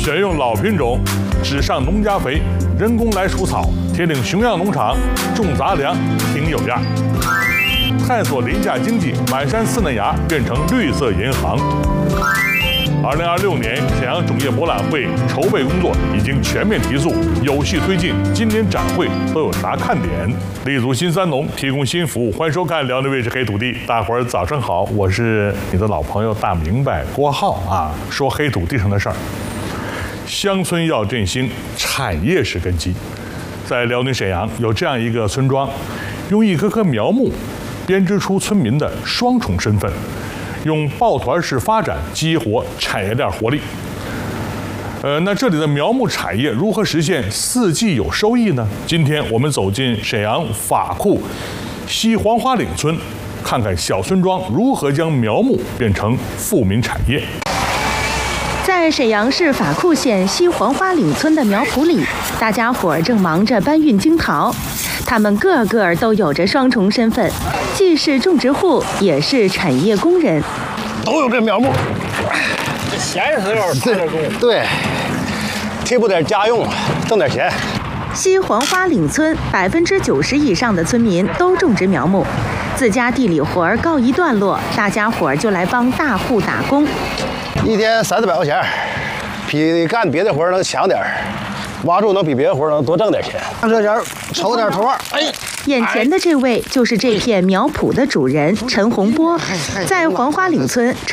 选用老品种，只上农家肥，人工来除草，铁岭熊样农场种杂粮，挺有样。探索林下经济，满山四嫩芽变成绿色银行。2026年沈阳种业博览会筹备工作已经全面提速，有序推进。今年展会都有啥看点？立足新三农，提供新服务。欢迎收看辽宁卫视黑土地，大伙儿早上好，我是你的老朋友大明白郭浩啊。说黑土地上的事儿，乡村要振兴，产业是根基。在辽宁沈阳有这样一个村庄，用一棵棵苗木编织出村民的双重身份。用抱团式发展激活产业链活力。那这里的苗木产业如何实现4季有收益呢？今天我们走进沈阳法库西黄花岭村，看看小村庄如何将苗木变成富民产业。 在沈阳市法库县西黄花岭村的苗圃里，大家伙儿正忙着搬运樱桃。他们个个都有着双重身份，既是种植户，也是产业工人。 都有这苗木， 这闲时候做点工， 对，贴补点家用，挣点钱。 西黄花岭村90%以上的村民都种植苗木，自家地里活儿告一段落，大家伙儿就来帮大户打工。 一天300-400块钱，比干别的活能强点儿，挖树能比别的活能多挣点钱。这点抽点头发，哎。 眼前的这位就是这片苗圃的主人陈洪波，在黄花岭村